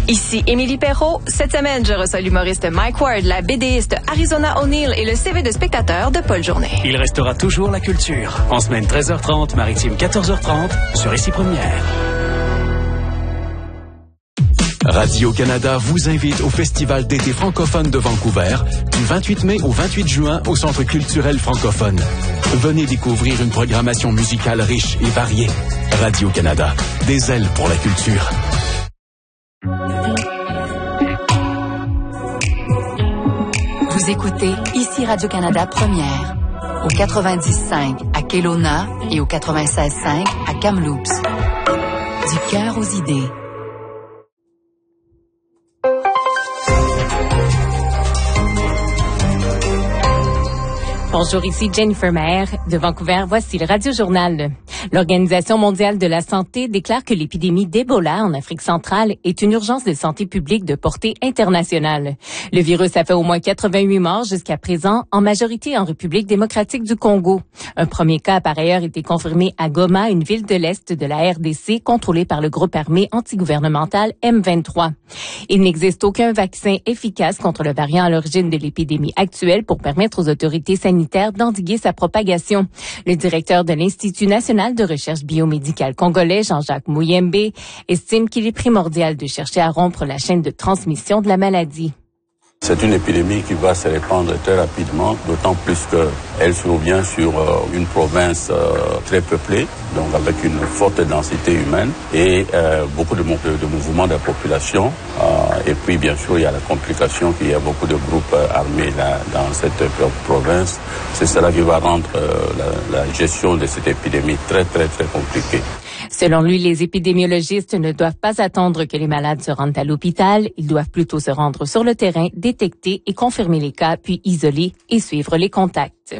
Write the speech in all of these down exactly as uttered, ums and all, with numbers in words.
Ici Émilie Perrault. Cette semaine, je reçois l'humoriste Mike Ward, la BDiste Arizona O'Neill et le C V de spectateur de Paul Journet. Il restera toujours la culture. En semaine treize heures trente, maritime quatorze heures trente, sur Ici Première. Radio-Canada vous invite au Festival d'été francophone de Vancouver du vingt-huit mai au vingt-huit juin au Centre culturel francophone. Venez découvrir une programmation musicale riche et variée. Radio-Canada, des ailes pour la culture. Vous écoutez ici Radio-Canada Première, au quatre-vingt-dix cinq à Kelowna et au quatre-vingt-seize cinq à Kamloops. Du cœur aux idées. Bonjour, ici Jennifer Maher de Vancouver. Voici le Radio-Journal. L'Organisation mondiale de la santé déclare que l'épidémie d'Ebola en Afrique centrale est une urgence de santé publique de portée internationale. Le virus a fait au moins quatre-vingt-huit morts jusqu'à présent, en majorité en République démocratique du Congo. Un premier cas a par ailleurs été confirmé à Goma, une ville de l'Est de la R D C contrôlée par le groupe armé antigouvernemental M vingt-trois. Il n'existe aucun vaccin efficace contre le variant à l'origine de l'épidémie actuelle pour permettre aux autorités sanitaires d'endiguer sa propagation. Le directeur de l'Institut national de recherche biomédicale congolais, Jean-Jacques Mouyembe, estime qu'il est primordial de chercher à rompre la chaîne de transmission de la maladie. C'est une épidémie qui va se répandre très rapidement, d'autant plus qu'elle survient sur euh, une province euh, très peuplée, donc avec une forte densité humaine et euh, beaucoup de, de, de mouvements de la population. Euh, et puis, bien sûr, il y a la complication qu'il y a beaucoup de groupes euh, armés là, dans cette euh, province. C'est cela qui va rendre euh, la, la gestion de cette épidémie très, très, très compliquée. Selon lui, les épidémiologistes ne doivent pas attendre que les malades se rendent à l'hôpital. Ils doivent plutôt se rendre sur le terrain, détecter et confirmer les cas, puis isoler et suivre les contacts.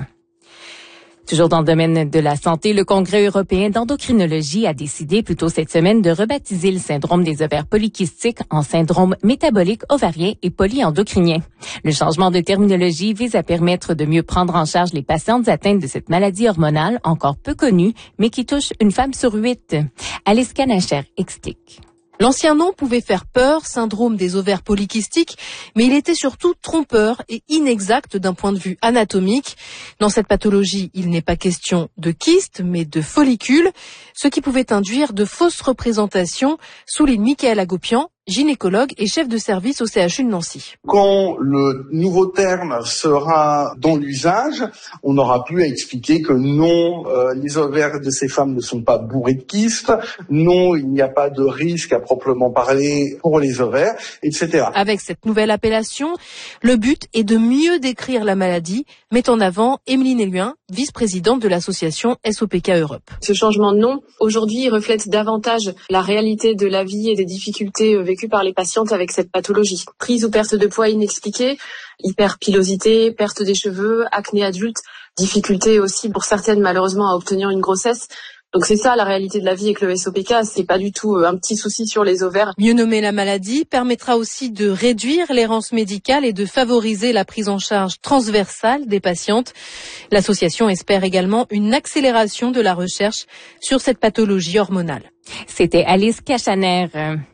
Toujours dans le domaine de la santé, le Congrès européen d'endocrinologie a décidé plus tôt cette semaine de rebaptiser le syndrome des ovaires polykystiques en syndrome métabolique ovarien et polyendocrinien. Le changement de terminologie vise à permettre de mieux prendre en charge les patientes atteintes de cette maladie hormonale encore peu connue, mais qui touche une femme sur huit. Alice Canacher explique. L'ancien nom pouvait faire peur, syndrome des ovaires polykystiques, mais il était surtout trompeur et inexact d'un point de vue anatomique. Dans cette pathologie, il n'est pas question de kyste, mais de follicules, ce qui pouvait induire de fausses représentations, souligne Michael Agopian, gynécologue et chef de service au C H U de Nancy. Quand le nouveau terme sera dans l'usage, on n'aura plus à expliquer que non, euh, les ovaires de ces femmes ne sont pas bourrés de kystes, non, il n'y a pas de risque à proprement parler pour les ovaires, et cetera. Avec cette nouvelle appellation, le but est de mieux décrire la maladie, met en avant Émilie Néluin, vice-présidente de l'association S O P K Europe. Ce changement de nom, aujourd'hui, reflète davantage la réalité de la vie et des difficultés vécues par les patientes avec cette pathologie. Prise ou perte de poids inexpliquée, hyperpilosité, perte des cheveux, acné adulte, difficulté aussi pour certaines malheureusement à obtenir une grossesse. Donc c'est ça la réalité de la vie avec le S O P K, c'est pas du tout un petit souci sur les ovaires. Mieux nommer la maladie permettra aussi de réduire l'errance médicale et de favoriser la prise en charge transversale des patientes. L'association espère également une accélération de la recherche sur cette pathologie hormonale. C'était Alice Cachaner.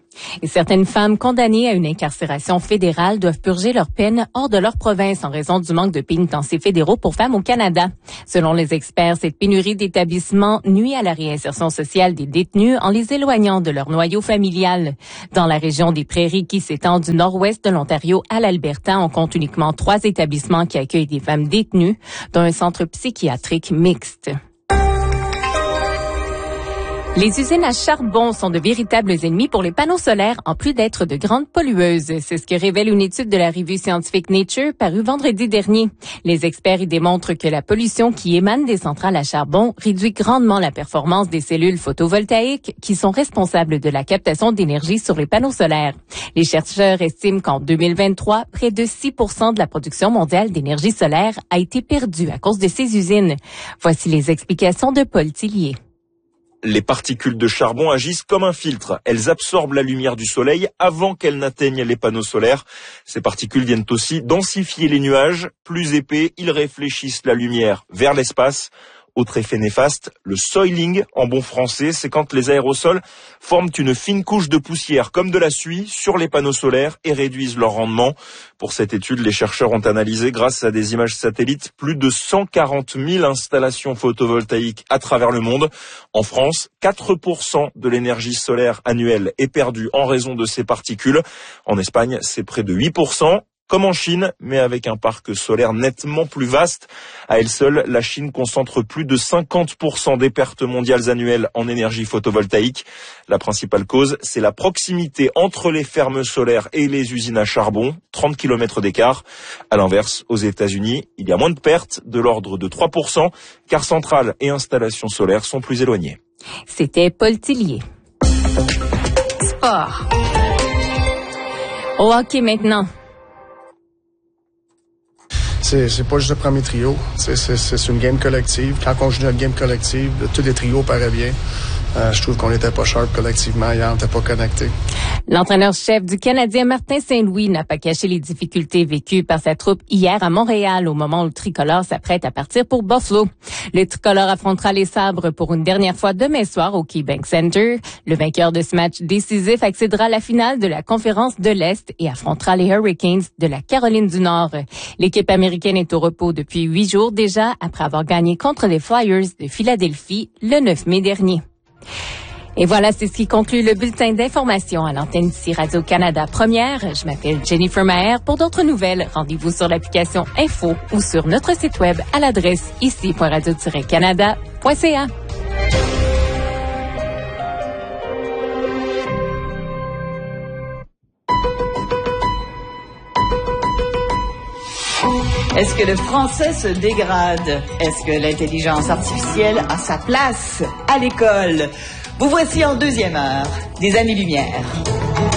Et certaines femmes condamnées à une incarcération fédérale doivent purger leur peine hors de leur province en raison du manque de pénitenciers fédéraux pour femmes au Canada. Selon les experts, cette pénurie d'établissements nuit à la réinsertion sociale des détenus en les éloignant de leur noyau familial. Dans la région des Prairies qui s'étend du nord-ouest de l'Ontario à l'Alberta, on compte uniquement trois établissements qui accueillent des femmes détenues, dont un centre psychiatrique mixte. Les usines à charbon sont de véritables ennemis pour les panneaux solaires, en plus d'être de grandes pollueuses. C'est ce que révèle une étude de la revue scientifique Nature parue vendredi dernier. Les experts y démontrent que la pollution qui émane des centrales à charbon réduit grandement la performance des cellules photovoltaïques qui sont responsables de la captation d'énergie sur les panneaux solaires. Les chercheurs estiment qu'en deux mille vingt-trois, près de six pour cent de la production mondiale d'énergie solaire a été perdue à cause de ces usines. Voici les explications de Paul Tillier. Les particules de charbon agissent comme un filtre. Elles absorbent la lumière du soleil avant qu'elles n'atteignent les panneaux solaires. Ces particules viennent aussi densifier les nuages. Plus épais, ils réfléchissent la lumière vers l'espace. Autre effet néfaste, le soiling en bon français, c'est quand les aérosols forment une fine couche de poussière comme de la suie sur les panneaux solaires et réduisent leur rendement. Pour cette étude, les chercheurs ont analysé, grâce à des images satellites, plus de cent quarante mille installations photovoltaïques à travers le monde. En France, quatre pour cent de l'énergie solaire annuelle est perdue en raison de ces particules. En Espagne, c'est près de huit pour cent. Comme en Chine, mais avec un parc solaire nettement plus vaste. À elle seule, la Chine concentre plus de cinquante pour cent des pertes mondiales annuelles en énergie photovoltaïque. La principale cause, c'est la proximité entre les fermes solaires et les usines à charbon, trente kilomètres d'écart. À l'inverse, aux États-Unis, il y a moins de pertes, de l'ordre de trois pour cent, car centrales et installations solaires sont plus éloignées. C'était Paul Tillier. Sport. Au hockey maintenant. C'est, c'est pas juste le premier trio, c'est, c'est, c'est une game collective. Quand on joue notre game collective, tous les trios paraient bien. Euh, je trouve qu'on n'était pas sharp collectivement hier, on n'était pas connectés. L'entraîneur-chef du Canadien, Martin Saint-Louis, n'a pas caché les difficultés vécues par sa troupe hier à Montréal au moment où le tricolore s'apprête à partir pour Buffalo. Le tricolore affrontera les Sabres pour une dernière fois demain soir au KeyBank Center. Le vainqueur de ce match décisif accédera à la finale de la Conférence de l'Est et affrontera les Hurricanes de la Caroline du Nord. L'équipe américaine est au repos depuis huit jours déjà après avoir gagné contre les Flyers de Philadelphie le neuf mai dernier. Et voilà, c'est ce qui conclut le bulletin d'information à l'antenne d'ici Radio-Canada Première. Je m'appelle Jennifer Maher. Pour d'autres nouvelles, rendez-vous sur l'application Info ou sur notre site web à l'adresse ici point radio tiret canada point c a. Est-ce que le français se dégrade? Est-ce que l'intelligence artificielle a sa place à l'école? Vous voici en deuxième heure des années-lumière.